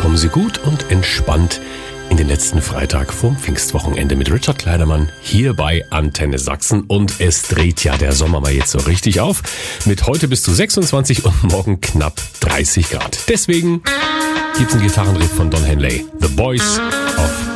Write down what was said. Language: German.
kommen Sie gut und entspannt in den letzten Freitag vorm Pfingstwochenende mit Richard Kleidermann hier bei Antenne Sachsen. Und es dreht ja der Sommer mal jetzt so richtig auf. Mit heute bis zu 26 und morgen knapp 30 Grad. Deswegen gibt's einen Gitarrenriff von Don Henley. The Boys of